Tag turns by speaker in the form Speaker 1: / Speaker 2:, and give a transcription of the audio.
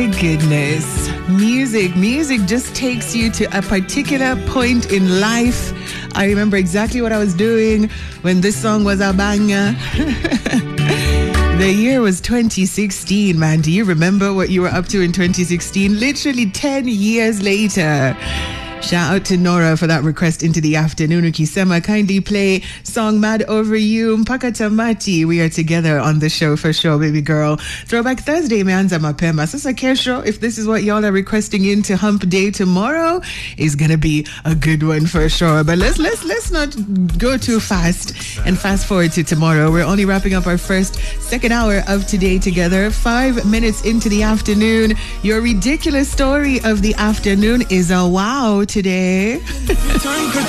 Speaker 1: Goodness. Music just takes you to a particular point in life. I remember exactly what I was doing when this song was a banger. The year was 2016, man. Do you remember what you were up to in 2016? Literally 10 years later. Shout out to Nora for that request into the afternoon. Ukisema, kindly play song Mad Over You. Mpaka tamati. We are together on the show for sure, baby girl. Throwback Thursday, meanza mapema. Sasa kesho, if this is what y'all are requesting into Hump Day tomorrow, is gonna be a good one for sure. But let's not go too fast and fast forward to tomorrow. We're only wrapping up our second hour of today together. 5 minutes into the afternoon. Your ridiculous story of the afternoon is a wow today.